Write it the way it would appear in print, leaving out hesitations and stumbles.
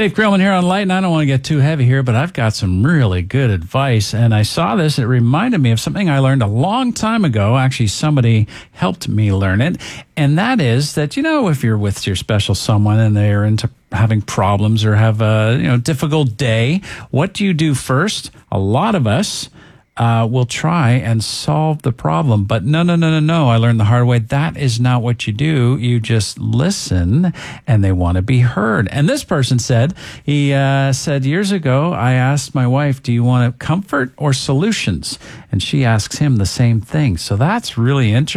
Dave Grillman here on Light, and I don't want to get too heavy here, but I've got some really good advice. And I saw this, it reminded me of something I learned a long time ago. Actually, somebody helped me learn it. And that is that, if you're with your special someone and they're into having problems or have a difficult day, what do you do first? A lot of us will try and solve the problem. But no. I learned the hard way. That is not what you do. You just listen, and they want to be heard. And this person said, he said, years ago, I asked my wife, do you want comfort or solutions? And she asks him the same thing. So that's really interesting.